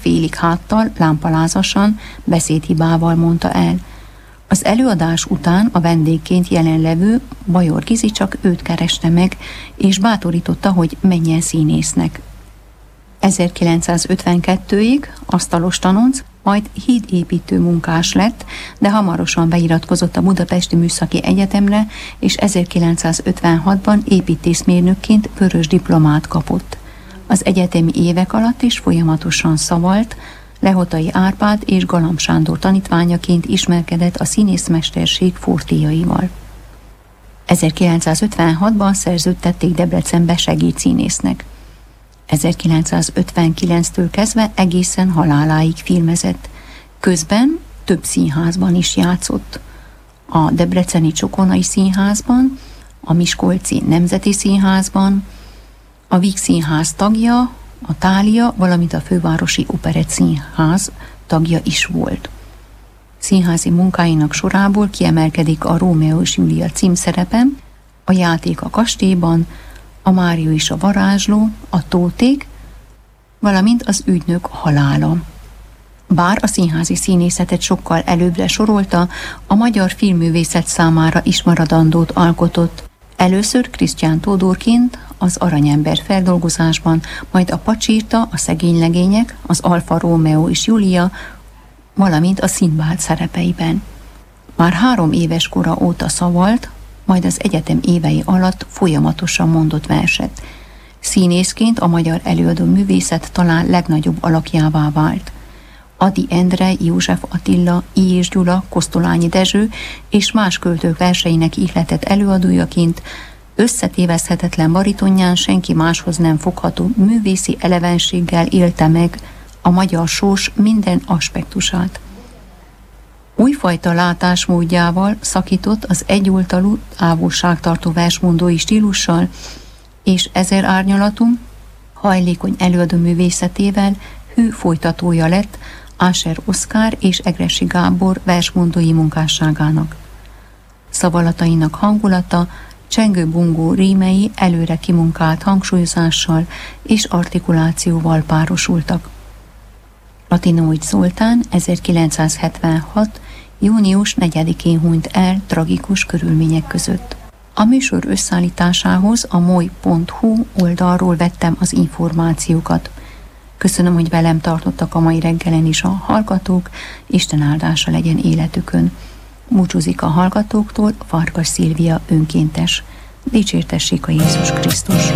félig háttal, lámpalázasan, beszédhibával mondta el. Az előadás után a vendégként jelenlevő Bajor Gizi csak őt kereste meg, és bátorította, hogy menjen színésznek. 1952-ig asztalos tanonc, majd hídépítő munkás lett, de hamarosan beiratkozott a Budapesti Műszaki Egyetemre, és 1956-ban építészmérnökként vörös diplomát kapott. Az egyetemi évek alatt is folyamatosan szavalt, Lehotai Árpád és Galamb Sándor tanítványaként ismerkedett a színészmesterség fortéjaival. 1956-ban szerződtették Debrecenbe segédszínésznek. 1959-től kezdve egészen haláláig filmezett. Közben több színházban is játszott. A debreceni Csokonai Színházban, a Miskolci Nemzeti Színházban, a Víg Színház tagja, a Thália, valamint a Fővárosi Operett Színház tagja is volt. Színházi munkáinak sorából kiemelkedik a Rómeó és Júlia címszerepem, a Játék a kastélyban, a Mária és a varázsló, a Tóték, valamint az Ügynök halála. Bár a színházi színészetet sokkal előbbre sorolta, a magyar filmművészet számára is maradandót alkotott. Először Krisztián Tódorként az Aranyember feldolgozásban, majd a Pacsirta, a Szegénylegények, az Alfa Rómeó és Júlia, valamint a Szindbád szerepeiben. Már 3 éves kora óta szavalt, majd az egyetem évei alatt folyamatosan mondott verset. Színészként a magyar előadó művészet talán legnagyobb alakjává vált. Ady Endre, József Attila, I. és Gyula, Kosztolányi Dezső és más költők verseinek ihletett előadójaként összetéveszthetetlen baritonján senki máshoz nem fogható művészi elevenséggel élte meg a magyar sors minden aspektusát. Újfajta látásmódjával szakított az egyoldalú távolságtartó versmondói stílussal, és ezer árnyalatú, hajlékony előadó művészetével hű folytatója lett Áser Oszkár és Egressy Gábor versmondói munkásságának. Szavalatainak hangulata, csengő-bongó rímei előre kimunkált hangsúlyozással és artikulációval párosultak. Latinovics Zoltán 1976. június 4-én hunyt el tragikus körülmények között. A műsor összeállításához a moly.hu oldalról vettem az információkat. Köszönöm, hogy velem tartottak a mai reggelen is a hallgatók, Isten áldása legyen életükön. Búcsúzik a hallgatóktól Farkas Szilvia önkéntes. Dicsértessék a Jézus Krisztus!